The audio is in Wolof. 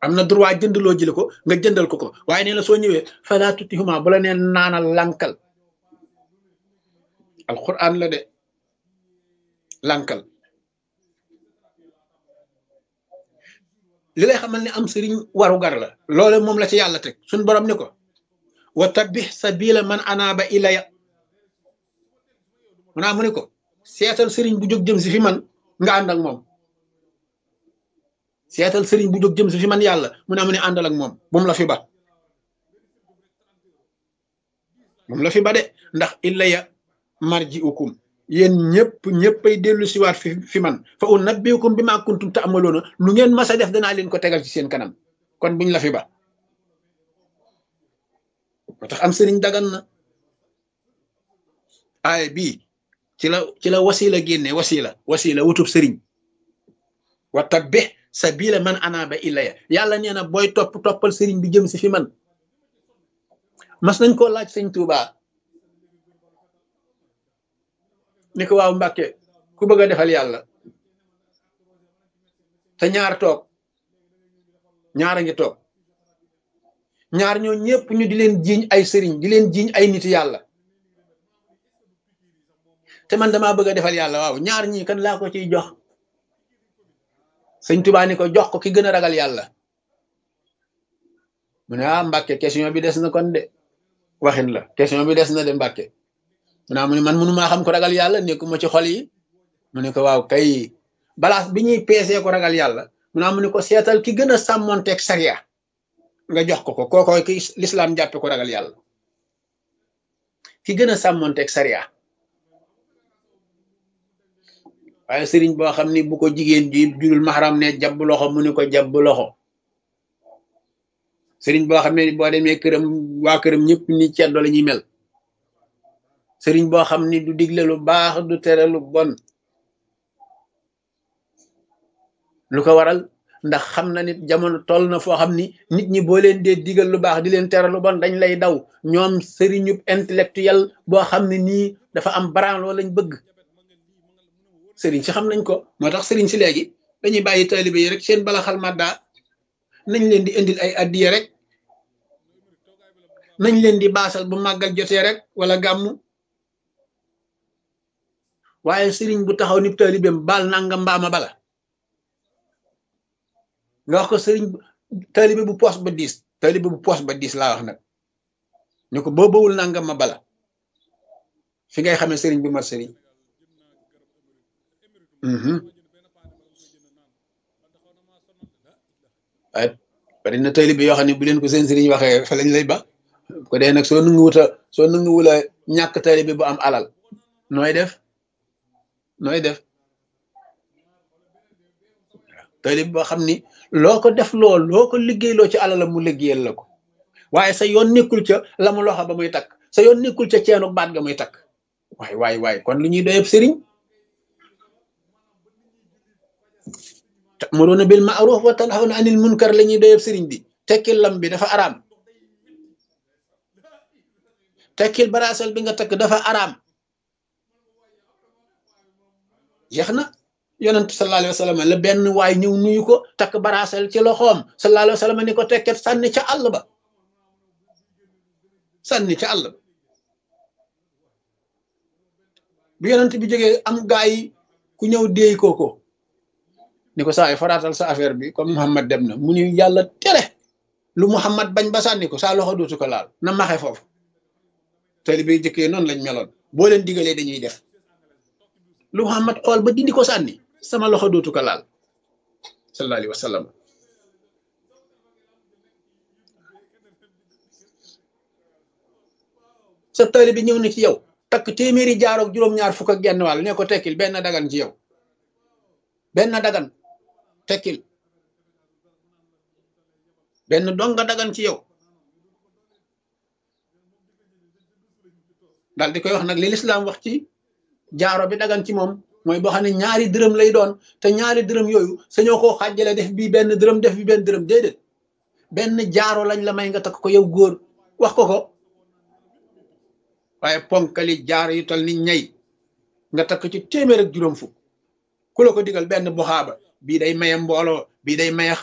am na droit jëndaloo jële ko nga jëndal ko waaye nee na soo ñëwee fala tutihuma bu la neen naanal lankal alquran la de lankal li lay xamal ne am sëriñ waru gar la loole moom la ci yàlla teg suñ borom ni ko wa tabih sabila man anaaba ilaya mu ni ko seetal sëriñ bu jóg jëm si fi man nga ànd ak moom seetal sëriñ bu jóg jëm si fi man yàlla mu ne àndal ak moom bu mu la fi ba moom la fi ba de ndax illaya marji ukum yéen ñëppay dellu siwaat fi man fa unabbiukum bi ma kuntum ta'maloona lu ngeen mas a def danaa leen ko tegal ci seen kanam kon buñ la fi ba moo tax am sëriñ dagan na aay bii ci la wasila génne wasila wutub sëriñ wa tabbih sabila man anaaba ilaya yàlla nee na booy toppal sëriñ bi jëm si fi man mas nañ koo laaj sëñ Tuuba ni ko waaw Mbàkke ku bëgg a defal yàlla te ñaar a ngi toog ñaar ñoo ñëpp ñu di leen jiiñ ay sëriñ di leen jiiñ ay nit yàlla te man damaa bëgg a defal yàlla waaw ñaar ñii kan laa ko ciy jox sëñ Tuubaa ni ko jox ko ki gën a ragal yàlla mu ne Mbàkke question bi des na kon de waxin la question bi des na de Mbàkke mu ne man mënumaa xam ko ragal yàlla nekkuma ci xol yi mu ne ko waaw kay balaas bi ñuy peesee ko ragal yàlla mu ne ko seetal ki gën a sàmmonteeg sariya nga jox ko kookooy ki lislaam jàppe ko ragal yàlla ki gën a sàmmonteeg sariya waaye sëriñ boo xam ni bu ko jigéen ji jurul maxaram ne jabb loxo mu ni ko jabb loxo sëriñ boo xam ne boo demee këram waa këram ñëpp ni ceddo la ñuy mel sëriñ boo xam ni du digle lu baax du tere lu bon lu ko waral ndax xam na nit jamono toll na foo xam ni nit ñi boo leen dee digal lu baax di leen tere lu bon dañ lay daw ñoom sëriñub intellectuel boo xam ne nii dafa am branlo lañ bëgg sëriñ si xam nañ ko moo tax sëriñ si léegi dañuy bàyyi taalibe yi rek seen bala xal madda nañ leen di indil ay addiya rek nañ leen di baasal bu màggal jotee rek wala gàmmu waaye sëriñ bu taxaw ni taalibeem baal nanga mbaama bala nga wax ko sëriñ taalibe bu poos ba diis laa wax nag ñu ko boo bawul nangam ma bala fi ngay xamee sëriñ bu mat sëriñ waaye bari na taalibe yoo xam ne bu leen ko seen sëriñ waxee fa lañ lay ba ko dee nag soo nanguwula ñàkk taalibe bu am alal nooy def taalibe boo xam ni loo ko def loo ko liggéeyloo ci alalam mu liggéeyal la ko waaye sa yoon nekkul ca la mu loxo ba muy takk sa yoon nekkul ca ceenu baat ga muy takk waay kon lu ñuy doyeb sëriñ ta'muruna bil ma'ruf wa tanhawna anil munkar la ñuy doyeb sëriñ bi tekkil lam bi dafa araam tekkil baraasal bi nga takk dafa araam jeex na yonent sallallahu alayhi wa sallam la benn waay ñëw nuyu ko takk baraasal ci loxoom sallallahu alayhi wa sallam ni ko tekket sànni ca àll ba bi yonent bi jógee am gaa yi ku ñëw déey ko ni ko saa yi faraatal sa affaire bi comme Muhammad dem na mu ni yàlla tere lu Muhammad bañ ba sànni ko saa loxo dootu ko laal na maxe foofu taalibe yi jëkkee noonu lañ meloon boo leen digalee dañuy def lu Muhammad xool ba dindi ko sànni sama loxo dootu ko laal sallallahu alayhi wa sallam sa taalibe bi ñëw na ci yow takk téeméeri jaaroog juróom-ñaar fukk ak genn wàll ne ko tekkil benn dagan ci yow benn dagan tekkil benn donga dagan ci yow daal di koy wax nag li lislaam wax ci jaaro bi dagan ci moom mooy boo xam ne ñaari dërëm lay doon te ñaari dërëm yooyu sañoo koo xàjjale def bii benn dërëm def bi benn dërëm déedéet benn jaaro lañ la may nga takk ko yow góor wax ko waaye ponkali jaaro yu tal ni ñay nga takk ci téeméer ak juróom fukk ku la ko digal benn buxaaba bii day maye mbooloo bii day maye